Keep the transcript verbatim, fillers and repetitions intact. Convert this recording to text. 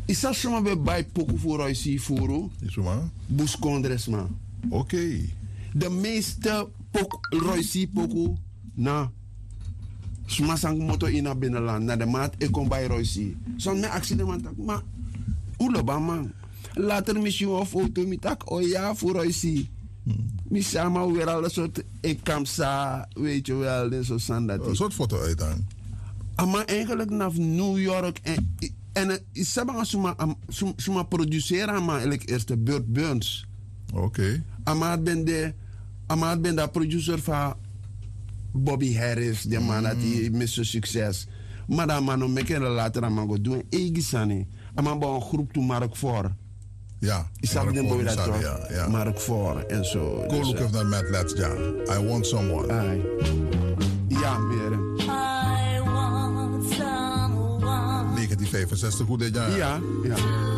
Isa soma be bij poku voor Roysi Foro. Isuma? Bus Congress man. Oké. Okay. De meeste poku, Roysi poku na suma sang moto ina binnenland na de maat ik kom bij Roysi. Zo'n me accident man, maar uloba man. Later misschien of auto mi tak oh ja voor Roysi. Mi sama weer al een soort ik kamsa, weet je wel, en zo sandat. Een soort foto uit dan. Maar eigenlijk naar New York en en is sabang suma suma produceren maar eigenlijk eerst de Burt Burns. Oké. Okay. Amad ben de Amad ben de producer van Bobby Harris, de man dat die mister succes. Maar dan man me ken later aan go doen eigisani. Amad ba een groep toe Mark voor. Ja. Is dat de boy dat toch? Ja, ja. Mark voor en zo. Go look of that Matt Let's ja. I want someone. Ai. Ja, meer. negentien vijfenzestig, hoe dit jaar? Ja, ja.